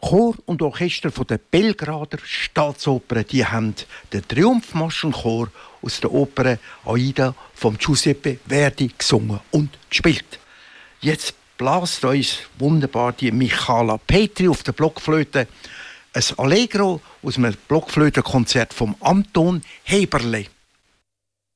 Chor und Orchester von der Belgrader Staatsoper, die haben den Triumphmarschenchor aus der Oper Aida von Giuseppe Verdi gesungen und gespielt. Jetzt blast uns wunderbar die Michala Petri auf der Blockflöte ein Allegro aus einem Blockflötenkonzert von Anton Heberle.